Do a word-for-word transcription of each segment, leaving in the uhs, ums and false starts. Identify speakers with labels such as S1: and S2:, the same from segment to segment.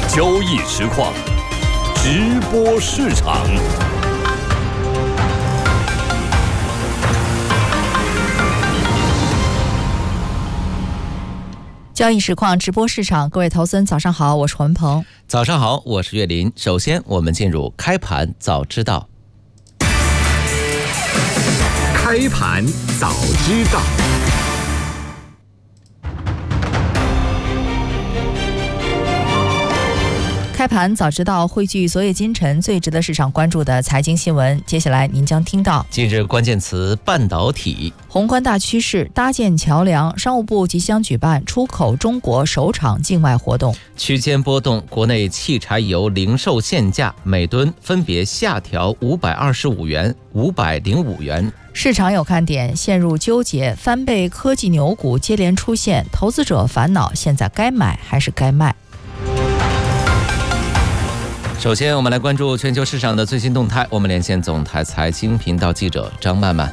S1: 交易实况，直播市场。
S2: 交易实况直播市场，各位投资人早上好，我是文鹏。
S3: 早上好，我是岳林。首先我们进入开盘早知道。
S1: 开盘早知道。
S2: 开盘早知道汇聚昨夜今晨最值得市场关注的财经新闻，接下来您将听到：
S3: 今日关键词半导体，
S2: 宏观大趋势搭建桥梁，商务部即将举办出口中国首场境外活动。
S3: 区间波动，国内汽柴油零售限价每吨分别下调五百二十五元、五百零五元。
S2: 市场有看点，陷入纠结，翻倍科技牛股接连出现，投资者烦恼现在该买还是该卖？
S3: 首先我们来关注全球市场的最新动态，我们连线总台财经频道记者张曼曼。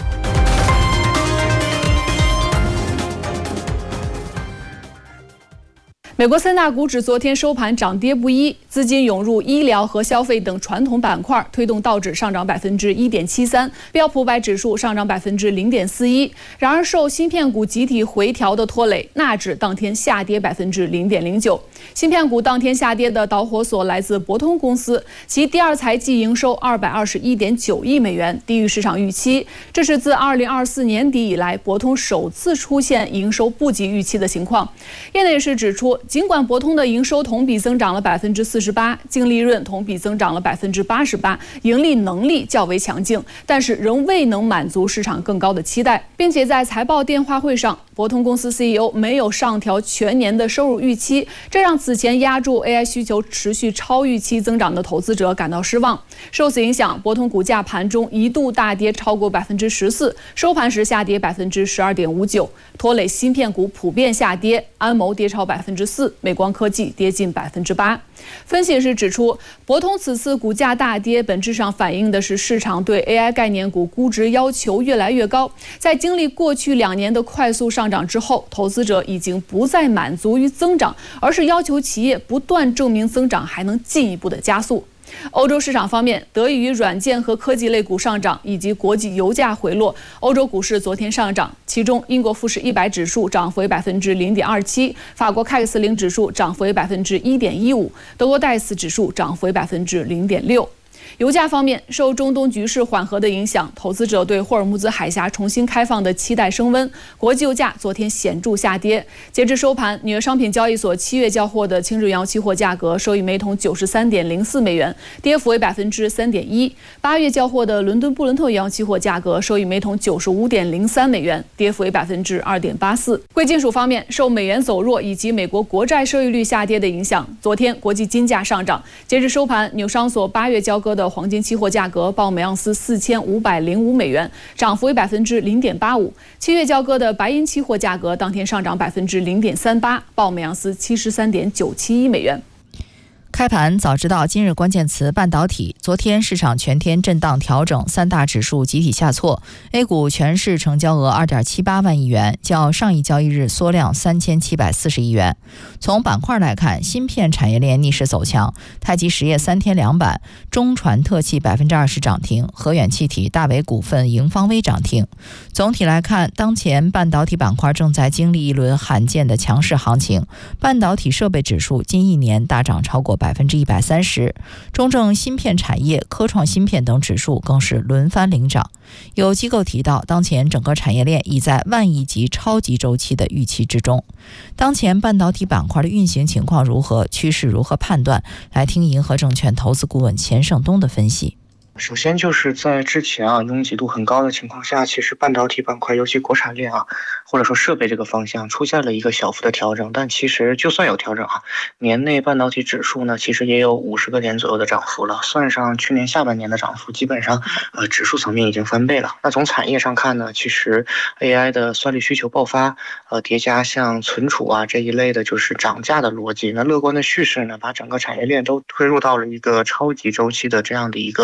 S4: 美国三大股指昨天收盘涨跌不一，资金涌入医疗和消费等传统板块，推动道指上涨百分之一点七三，标普五百指数上涨百分之零点四一。然而，受芯片股集体回调的拖累，纳指当天下跌百分之零点零九。芯片股当天下跌的导火索来自博通公司，其第二财季营收二百二十一点九亿美元，低于市场预期。这是自二零二四年底以来，博通首次出现营收不及预期的情况。业内人士指出，尽管博通的营收同比增长了百分之四十八，净利润同比增长了百分之八十八，盈利能力较为强劲，但是仍未能满足市场更高的期待，并且在财报电话会上，博通公司 C E O 没有上调全年的收入预期，这让此前压住 A I 需求持续超预期增长的投资者感到失望。受此影响，博通股价盘中一度大跌超过百分之十四，收盘时下跌百分之十二点五九，拖累芯片股普遍下跌，安谋跌超百分之四，美光科技跌近百分之八。分析师指出，博通此次股价大跌，本质上反映的是市场对 A I 概念股估值要求越来越高。在经历过去两年的快速上涨之后，投资者已经不再满足于增长，而是要求企业不断证明增长还能进一步的加速。欧洲市场方面，得益于软件和科技类股上涨以及国际油价回落，欧洲股市昨天上涨。其中，英国富时一百指数涨幅为百分之零点二七，法国凯克斯林指数涨幅为百分之一点一五，德国戴斯指数涨幅为百分之零点六。油价方面，受中东局势缓和的影响，投资者对霍尔木兹海峡重新开放的期待升温，国际油价昨天显著下跌。截至收盘，纽约商品交易所七月交货的轻质原油期货价格收于每桶九十三点零四美元，跌幅为百分之三点一；八月交货的伦敦布伦特原油期货价格收于每桶九十五点零三美元，跌幅为百分之二点八四。贵金属方面，受美元走弱以及美国国债收益率下跌的影响，昨天国际金价上涨。截至收盘，纽商所八月交割的黄金期货价格报每盎司四千五百零五美元，涨幅为百分之零点八五。七月交割的白银期货价格当天上涨百分之零点三八，报每盎司七十三点九七一美元。
S2: 开盘早知道今日关键词半导体。昨天市场全天震荡调整，三大指数集体下挫。A 股全市成交额 二点七八万亿元，较上一交易日缩量三千七百四十亿元。从板块来看，芯片产业链逆势走强，太极实业三天两板，中传特气百分之二十涨停，和远气体、大伟股份、盈方微涨停。总体来看，当前半导体板块正在经历一轮罕见的强势行情，半导体设备指数近一年大涨超过百分之一百三十，中证芯片产业、科创芯片等指数更是轮番领涨。有机构提到，当前整个产业链已在万亿级超级周期的预期之中。当前半导体板块的运行情况如何？趋势如何判断？来听银河证券投资顾问钱胜东的分析。
S5: 首先就是在之前啊拥挤度很高的情况下，其实半导体板块尤其国产链啊或者说设备这个方向出现了一个小幅的调整，但其实就算有调整啊，年内半导体指数呢其实也有五十个点左右的涨幅了，算上去年下半年的涨幅，基本上呃指数层面已经翻倍了。那从产业上看呢，其实 A I 的算力需求爆发，呃叠加像存储啊这一类的就是涨价的逻辑，那乐观的叙事呢把整个产业链都推入到了一个超级周期的这样的一个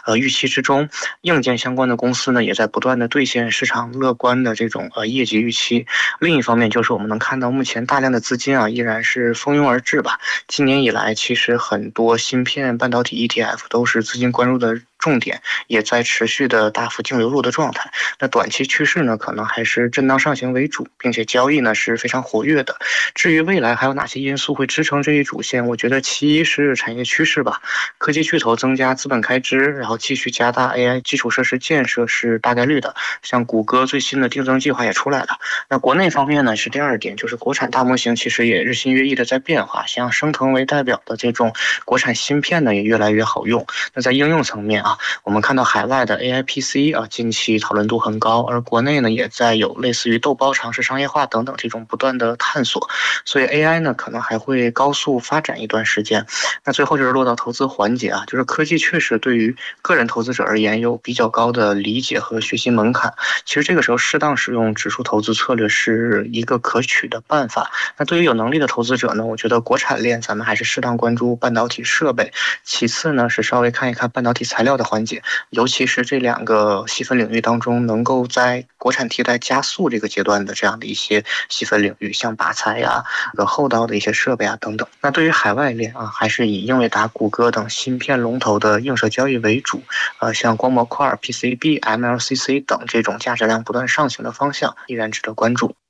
S5: 呃预期之中。硬件相关的公司呢，也在不断的兑现市场乐观的这种呃业绩预期。另一方面，就是我们能看到目前大量的资金啊，依然是蜂拥而至吧。今年以来，其实很多芯片半导体 E T F 都是资金关注的重点，也在持续的大幅净流入的状态。那短期趋势呢，可能还是震荡上行为主，并且交易呢是非常活跃的。至于未来还有哪些因素会支撑这一主线，我觉得其一是产业趋势吧，科技巨头增加资本开支，然后继续加大 A I 基础设施建设是大概率的。像谷歌最新的定增计划也出来了。那国内方面呢，是第二点，就是国产大模型其实也日新月异的在变化，像升腾为代表的这种国产芯片呢，也越来越好用。那在应用层面啊，我们看到海外的 A I P C 啊，近期讨论度很高，而国内呢，也在有类似于豆包尝试商业化等等这种不断的探索。所以 A I 呢，可能还会高速发展一段时间。那最后就是落到投资环节啊，就是科技确实对于个人投资者而言有比较高的理解和学习门槛。其实这个时候适当使用指数投资策略是一个可取的办法。那对于有能力的投资者呢，我觉得国产链咱们还是适当关注半导体设备，其次呢是稍微看一看半导体材料的环节，尤其是这两个细分领域当中能够在国产替代加速这个阶段的这样的一些细分领域，像靶材呀、后道的一些设备啊等等。那对于海外链啊，还是以英伟达、谷歌等芯片龙头的映射交易为主，呃，像光模块、P C B、M L C C 等这种价值量不断上行的方向依然值得关注。